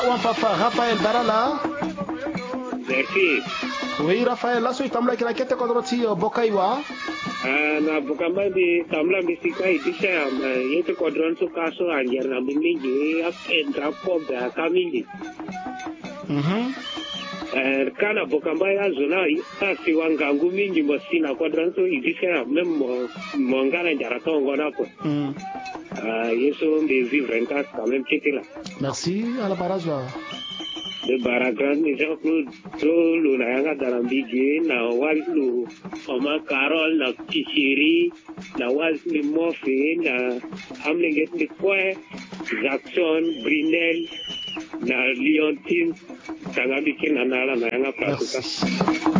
papa Raphaël Darala. Merci. Oui, Raphaël, là, c'est Tamla qui a quitté Kodroti Bokaiwa. Na Bokamba di Tamla Bisika Idisha, Yet Quadron to Caso and Yanamini, up and drop of the Kamindi. Kana Bokambaya Zuna, Siwanga Gumini Mosina Quadranto Idisha, Memo Mongana Jaraton Gonapo. Yeso de vivre en cas quand même là. Merci, à la baraza. De Baragan, Jean-Claude, Luna Darambigi, na Wallu, Oma Carol, na Kishiri, na Wallu Mofi, na Hamlinget Nicoy, Jackson, Brinel, na Leontine, Tangabikin, na Nala, na Yanga Pratuka.